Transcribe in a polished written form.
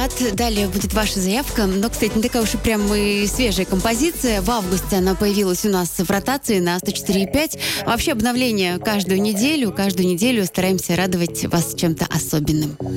ребят. Далее будет ваша заявка. Но, кстати, не такая уж и прям и свежая композиция. В августе она появилась у нас в ротации на 104,5. Вообще обновление каждую неделю. Каждую неделю стараемся радовать вас чем-то особенным.